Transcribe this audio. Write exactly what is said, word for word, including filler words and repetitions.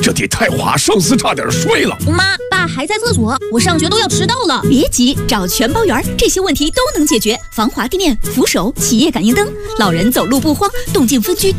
这得太华生死差点睡了。 妈，爸还在厕所，我上学都要迟到了。 别急，找全包园，这些问题都能解决。防滑地面、扶手、企业感应灯，老人走路不慌，动静分区